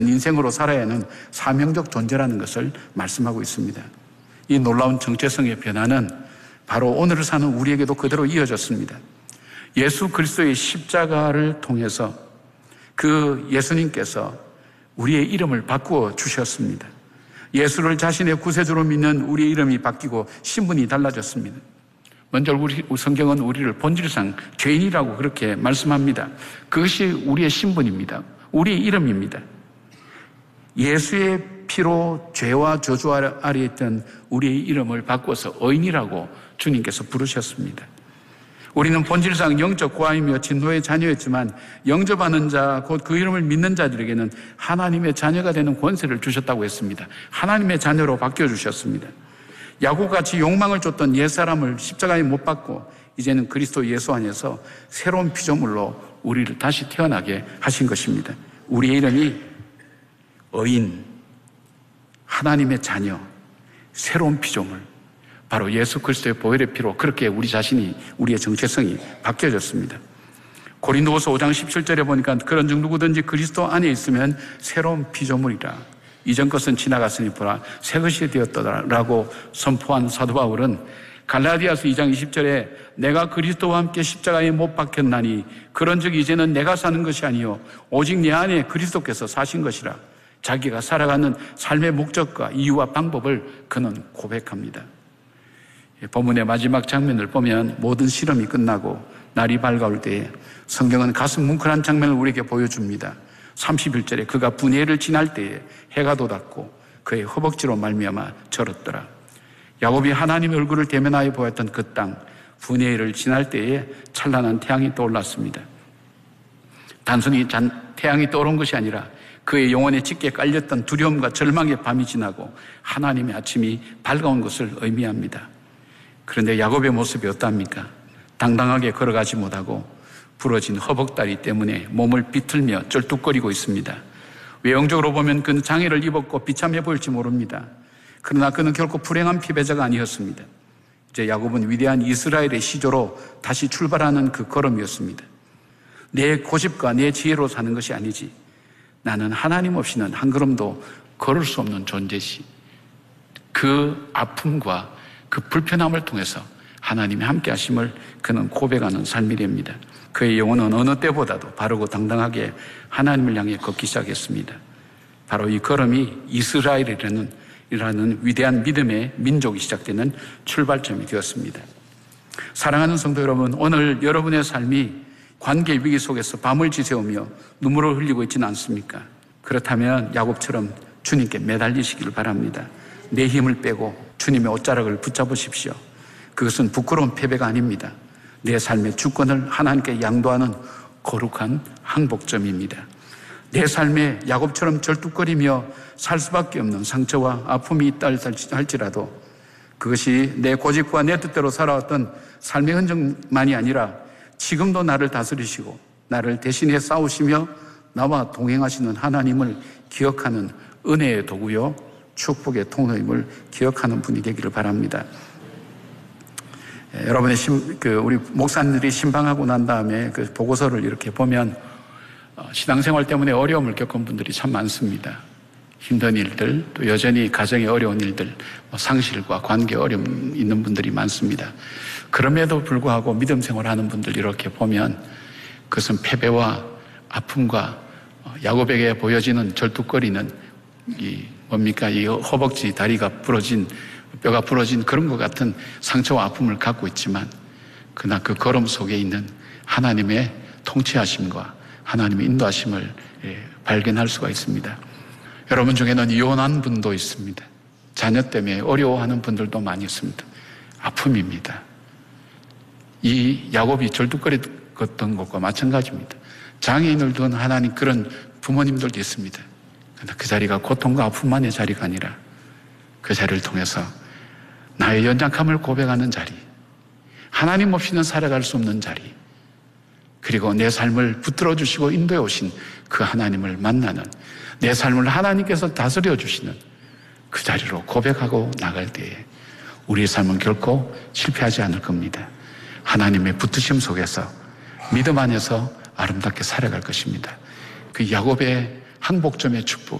인생으로 살아야 하는 사명적 존재라는 것을 말씀하고 있습니다. 이 놀라운 정체성의 변화는 바로 오늘을 사는 우리에게도 그대로 이어졌습니다. 예수 그리스도의 십자가를 통해서 그 예수님께서 우리의 이름을 바꾸어 주셨습니다. 예수를 자신의 구세주로 믿는 우리의 이름이 바뀌고 신분이 달라졌습니다. 먼저 우리 성경은 우리를 본질상 죄인이라고 그렇게 말씀합니다. 그것이 우리의 신분입니다. 우리의 이름입니다. 예수의 피로 죄와 저주 아래 있던 우리의 이름을 바꿔서 의인이라고 주님께서 부르셨습니다. 우리는 본질상 영적 고아이며 진노의 자녀였지만 영접하는 자, 곧 그 이름을 믿는 자들에게는 하나님의 자녀가 되는 권세를 주셨다고 했습니다. 하나님의 자녀로 바뀌어주셨습니다. 야곱같이 욕망을 줬던 옛사람을 십자가에 못 박고 이제는 그리스도 예수 안에서 새로운 피조물로 우리를 다시 태어나게 하신 것입니다. 우리의 이름이 의인, 하나님의 자녀, 새로운 피조물, 바로 예수 그리스도의 보혈의 피로 그렇게 우리 자신이, 우리의 정체성이 바뀌어졌습니다. 고린도후서 5장 17절에 보니까 그런 중 누구든지 그리스도 안에 있으면 새로운 피조물이라. 이전 것은 지나갔으니 보라 새 것이 되었더라라고 선포한 사도 바울은 갈라디아서 2장 20절에 내가 그리스도와 함께 십자가에 못 박혔나니 그런즉 이제는 내가 사는 것이 아니요 오직 내 안에 그리스도께서 사신 것이라. 자기가 살아가는 삶의 목적과 이유와 방법을 그는 고백합니다. 본문의 마지막 장면을 보면 모든 실험이 끝나고 날이 밝아올 때에 성경은 가슴 뭉클한 장면을 우리에게 보여줍니다. 31절에 그가 분해를 지날 때에 해가 돋았고 그의 허벅지로 말미암아 절었더라. 야곱이 하나님의 얼굴을 대면하여 보았던 그 땅 분해를 지날 때에 찬란한 태양이 떠올랐습니다. 단순히 태양이 떠오른 것이 아니라 그의 영혼에 짙게 깔렸던 두려움과 절망의 밤이 지나고 하나님의 아침이 밝아온 것을 의미합니다. 그런데 야곱의 모습이 어떠합니까? 당당하게 걸어가지 못하고 부러진 허벅다리 때문에 몸을 비틀며 쩔뚝거리고 있습니다. 외형적으로 보면 그는 장애를 입었고 비참해 보일지 모릅니다. 그러나 그는 결코 불행한 피배자가 아니었습니다. 이제 야곱은 위대한 이스라엘의 시조로 다시 출발하는 그 걸음이었습니다. 내 고집과 내 지혜로 사는 것이 아니지, 나는 하나님 없이는 한 걸음도 걸을 수 없는 존재시, 그 아픔과 그 불편함을 통해서 하나님이 함께 하심을 그는 고백하는 삶이 됩니다. 그의 영혼은 어느 때보다도 바르고 당당하게 하나님을 향해 걷기 시작했습니다. 바로 이 걸음이 이스라엘이라는 위대한 믿음의 민족이 시작되는 출발점이 되었습니다. 사랑하는 성도 여러분, 오늘 여러분의 삶이 관계 위기 속에서 밤을 지새우며 눈물을 흘리고 있지는 않습니까? 그렇다면 야곱처럼 주님께 매달리시기를 바랍니다. 내 힘을 빼고 주님의 옷자락을 붙잡으십시오. 그것은 부끄러운 패배가 아닙니다. 내 삶의 주권을 하나님께 양도하는 거룩한 항복점입니다. 내 삶에 야곱처럼 절뚝거리며 살 수밖에 없는 상처와 아픔이 있다 할지라도 그것이 내 고집과 내 뜻대로 살아왔던 삶의 흔적만이 아니라 지금도 나를 다스리시고 나를 대신해 싸우시며 나와 동행하시는 하나님을 기억하는 은혜의 도구요 축복의 통로임을 기억하는 분이 되기를 바랍니다. 여러분의 우리 목사님들이 신방하고 난 다음에 그 보고서를 이렇게 보면 신앙생활 때문에 어려움을 겪은 분들이 참 많습니다. 힘든 일들, 또 여전히 가정에 어려운 일들, 상실과 관계 어려움 있는 분들이 많습니다. 그럼에도 불구하고 믿음 생활하는 분들 이렇게 보면 그것은 패배와 아픔과 야곱에게 보여지는 절뚝거리는 이 허벅지 다리가 부러진, 뼈가 부러진 그런 것 같은 상처와 아픔을 갖고 있지만 그러나 그 걸음 속에 있는 하나님의 통치하심과 하나님의 인도하심을 발견할 수가 있습니다. 여러분 중에는 이혼한 분도 있습니다. 자녀 때문에 어려워하는 분들도 많이 있습니다. 아픔입니다. 이 야곱이 절뚝거렸던 것과 마찬가지입니다. 장애인을 둔 하나님 그런 부모님들도 있습니다. 그러나 그 자리가 고통과 아픔만의 자리가 아니라 그 자리를 통해서 나의 연약함을 고백하는 자리, 하나님 없이는 살아갈 수 없는 자리, 그리고 내 삶을 붙들어 주시고 인도해 오신 그 하나님을 만나는, 내 삶을 하나님께서 다스려 주시는 그 자리로 고백하고 나갈 때에 우리의 삶은 결코 실패하지 않을 겁니다. 하나님의 붙으심 속에서 믿음 안에서 아름답게 살아갈 것입니다. 그 야곱의 항복점의 축복.